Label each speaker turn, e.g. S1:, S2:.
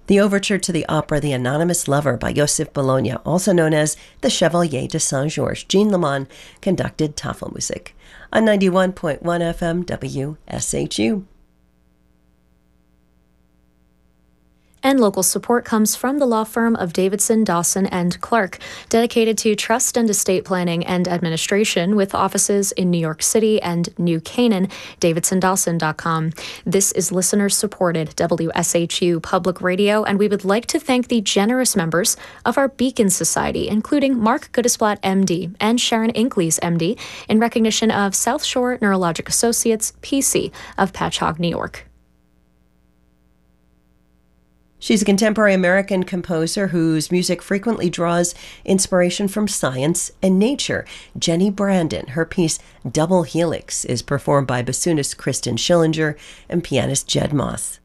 S1: The overture to the opera The Anonymous Lover by Joseph Bologna, also known as the Chevalier de Saint-Georges. Jean Lamont conducted Tafelmusik on 91.1 FM WSHU.
S2: And local support comes from the law firm of Davidson, Dawson, and Clark, dedicated to trust and estate planning and administration with offices in New York City and New Canaan, davidsondawson.com. This is listener-supported WSHU Public Radio, and we would like to thank the generous members of our Beacon Society, including Mark Goodisblatt, MD, and Sharon Inkleys, MD, in recognition of South Shore Neurologic Associates, PC, of Patchogue, New York.
S1: She's a contemporary American composer whose music frequently draws inspiration from science and nature. Jenny Brandon. Her piece Double Helix is performed by bassoonist Kristen Schillinger and pianist Jed Moss.